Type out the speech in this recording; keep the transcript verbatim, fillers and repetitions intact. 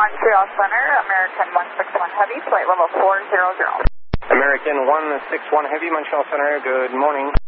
Montreal Center, American one six one Heavy, flight level four zero zero. American one six one Heavy, Montreal Center, good morning.